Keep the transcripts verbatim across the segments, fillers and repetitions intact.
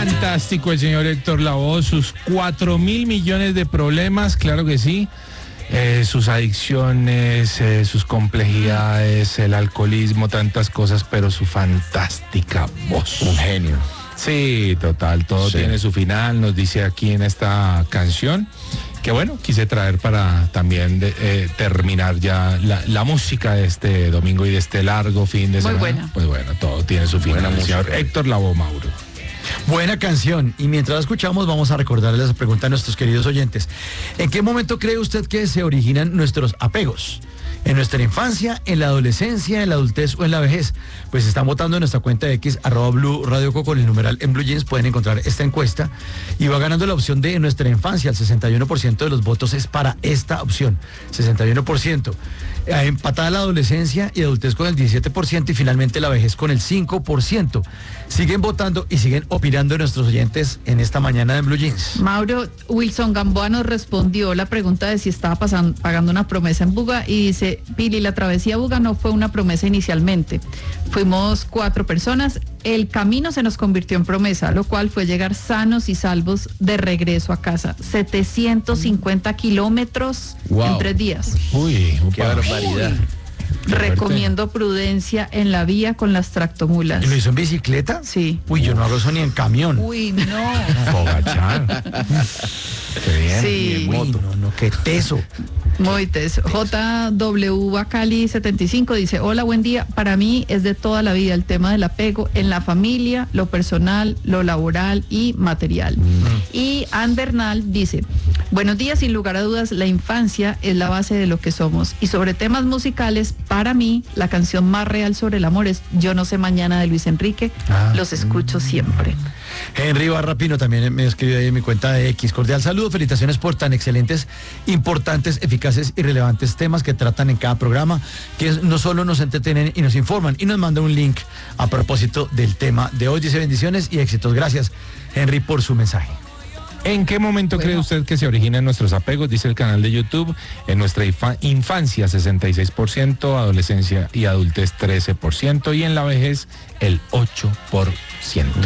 Fantástico el señor Héctor Lavoe, sus cuatro mil millones de problemas, claro que sí. Eh, sus adicciones, eh, sus complejidades, el alcoholismo, tantas cosas, pero su fantástica voz. Un genio. Sí, total, todo sí. Tiene su final, nos dice aquí en esta canción, que bueno, quise traer para también de, eh, terminar ya la, la música de este domingo y de este largo fin de semana. Muy buena. Pues bueno, todo tiene su final. El señor Héctor Lavoe, Mauro. Buena canción, y mientras la escuchamos vamos a recordarles la pregunta a nuestros queridos oyentes. ¿En qué momento cree usted que se originan nuestros apegos? ¿En nuestra infancia, en la adolescencia, en la adultez o en la vejez? Pues están votando en nuestra cuenta de X, arroba Blue Radio Co, con el numeral en Blue Jeans. Pueden encontrar esta encuesta y va ganando la opción de en nuestra infancia. El sesenta y uno por ciento de los votos es para esta opción, sesenta y uno por ciento. Empatada la adolescencia y adultez con el diecisiete por ciento y finalmente la vejez con el cinco por ciento. Siguen votando y siguen opinando nuestros oyentes en esta mañana de Blue Jeans. Mauro, Wilson Gamboa nos respondió la pregunta de si estaba pasando, pagando una promesa en Buga y dice, Pili, la travesía a Buga no fue una promesa inicialmente. Fuimos cuatro personas, el camino se nos convirtió en promesa, lo cual fue llegar sanos y salvos de regreso a casa. setecientos cincuenta kilómetros wow. en tres días. Uy, qué barbaridad. Recomiendo prudencia en la vía con las tractomulas. ¿Y lo hizo en bicicleta? Sí. Uy, yo no hago eso ni en camión. Uy, no. Fogachar. Qué bien. Sí. Uy, no, no, qué teso. Muy teso. J W Bacali setenta y cinco dice, hola, buen día. Para mí es de toda la vida el tema del apego en la familia, lo personal, lo laboral y material. Mm. Y Andernal dice, buenos días, sin lugar a dudas, la infancia es la base de lo que somos. Y sobre temas musicales, para mí, la canción más real sobre el amor es Yo no sé mañana de Luis Enrique. Ah. Los escucho siempre. Henry Barrapino también me escribió ahí en mi cuenta de X. Cordial saludo, felicitaciones por tan excelentes, importantes, eficaces y relevantes temas que tratan en cada programa, que no solo nos entretienen y nos informan, y nos manda un link a propósito del tema de hoy. Dice bendiciones y éxitos. Gracias, Henry, por su mensaje. ¿En qué momento bueno. cree usted que se originan nuestros apegos? Dice el canal de YouTube. En nuestra infa- infancia sesenta y seis por ciento, adolescencia y adultez trece por ciento y en la vejez el ocho por ciento.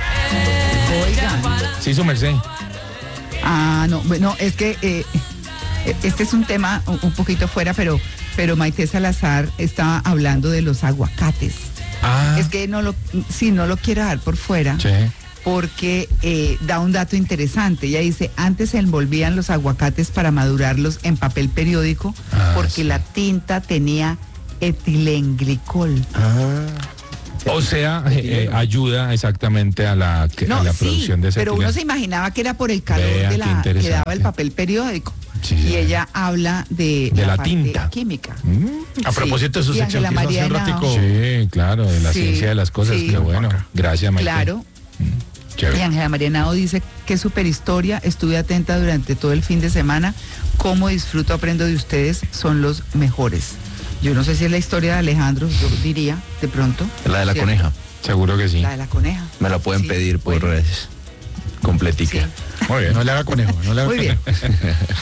Oigan. Sí, su merced. Ah, no, bueno, es que eh, este es un tema un, un poquito fuera, pero, pero Maite Salazar estaba hablando de los aguacates. Ah. Es que no lo, sí, no lo quiero dejar por fuera. Sí. Porque eh, da un dato interesante. Ella dice, antes se envolvían los aguacates para madurarlos en papel periódico ah, porque sí. la tinta tenía etilenglicol. Ah. O sea, eh, eh, ayuda exactamente a la, que, no, a la sí, producción de ese pero uno se imaginaba que era por el calor Vea, de la, que daba el papel periódico. Sí, y ella habla de, de la, la parte tinta química. Mm. A sí. propósito de su y sección que hizo hace un ratico. Sí, claro, de la sí, ciencia de las cosas. Sí. Qué bueno. Gracias, Maite. Claro. Mm. Chévere. Y Ángela María Henao dice que super historia, estuve atenta durante todo el fin de semana, cómo disfruto, aprendo de ustedes, son los mejores. Yo no sé si es la historia de Alejandro, yo diría, de pronto. La de la ¿cierto? coneja. Seguro que sí. La de la coneja. Me la pueden sí, pedir por bueno. redes. Completica. Sí. Muy bien. No le haga conejo, no le haga Muy conejo. bien.